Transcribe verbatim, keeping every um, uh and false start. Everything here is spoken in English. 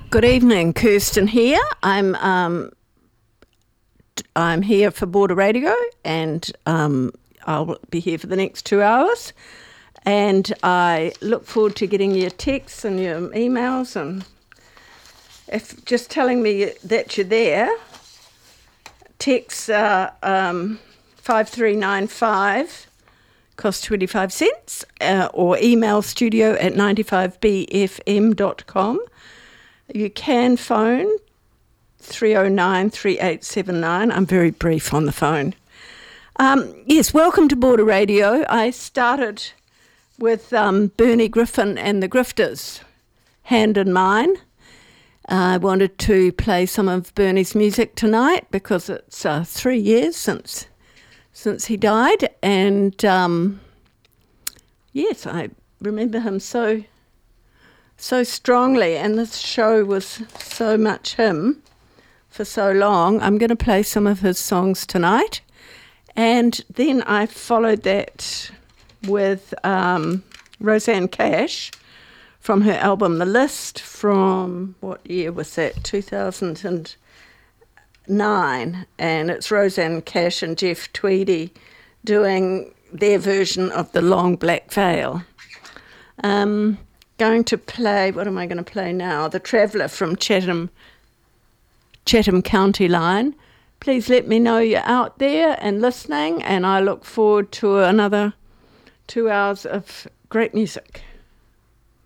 Good evening, Kirsten here. I'm um, I'm here for Border Radio, and um, I'll be here for the next two hours. And I look forward to getting your texts and your emails, and if just telling me that you're there. Text uh, um, five three nine five, cost twenty-five cents, uh, or email studio at ninety-five b f m dot com. You can phone three oh nine, three eight seven nine. I'm very brief on the phone. Um, yes, welcome to Border Radio. I started with um, Bernie Griffin and the Grifters, Hand in Mine. I wanted to play some of Bernie's music tonight because it's uh, three years since since he died. And um, yes, I remember him so... so strongly, and this show was so much him for so long. I'm going to play some of his songs tonight, and then I followed that with um, Rosanne Cash from her album The List from, what year was that, two thousand nine, and it's Rosanne Cash and Jeff Tweedy doing their version of The Long Black Veil. Um... Going to play, what am I going to play now? The Traveller from Chatham, Chatham County Line. Please let me know you're out there and listening, and I look forward to another two hours of great music.